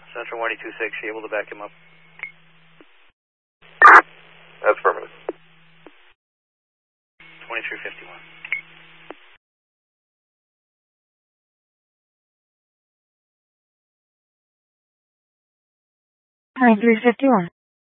Central 126, you able to back him up? That's affirmative. 2351. 2351.